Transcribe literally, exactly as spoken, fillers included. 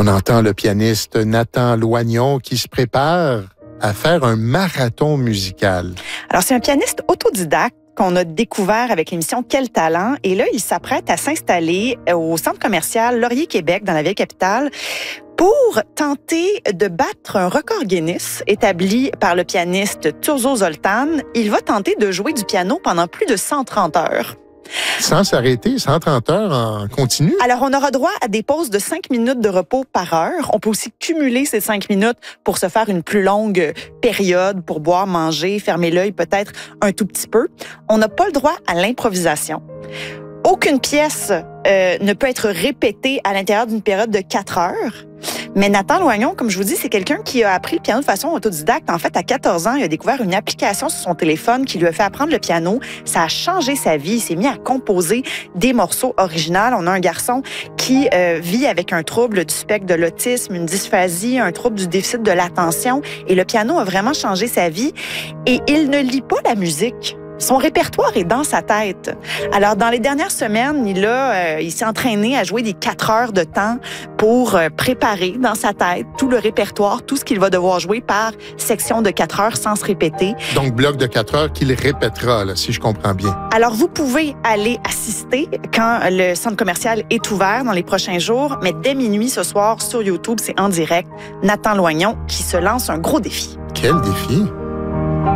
On entend le pianiste Nathan Loignon qui se prépare à faire un marathon musical. Alors, c'est un pianiste autodidacte qu'on a découvert avec l'émission Quel talent. Et là, il s'apprête à s'installer au centre commercial Laurier-Québec, dans la vieille capitale, pour tenter de battre un record Guinness établi par le pianiste Turzo Zoltan. Il va tenter de jouer du piano pendant plus de cent trente heures. Sans s'arrêter, cent trente heures en continu? Alors, on aura droit à des pauses de cinq minutes de repos par heure. On peut aussi cumuler ces cinq minutes pour se faire une plus longue période, pour boire, manger, fermer l'œil peut-être un tout petit peu. On n'a pas le droit à l'improvisation. Aucune pièce euh, ne peut être répétée à l'intérieur d'une période de quatre heures. Mais Nathan Loignon, comme je vous dis, c'est quelqu'un qui a appris le piano de façon autodidacte. En fait, à quatorze ans, il a découvert une application sur son téléphone qui lui a fait apprendre le piano. Ça a changé sa vie. Il s'est mis à composer des morceaux originaux. On a un garçon qui euh, vit avec un trouble du spectre de l'autisme, une dysphasie, un trouble du déficit de l'attention. Et le piano a vraiment changé sa vie. Et il ne lit pas la musique. Son répertoire est dans sa tête. Alors, dans les dernières semaines, il a, euh, il s'est entraîné à jouer des quatre heures de temps pour euh, préparer dans sa tête tout le répertoire, tout ce qu'il va devoir jouer par section de quatre heures sans se répéter. Donc, bloc de quatre heures qu'il répétera, là, si je comprends bien. Alors, vous pouvez aller assister quand le centre commercial est ouvert dans les prochains jours, mais dès minuit ce soir sur YouTube, c'est en direct, Nathan Loignon qui se lance un gros défi. Quel défi?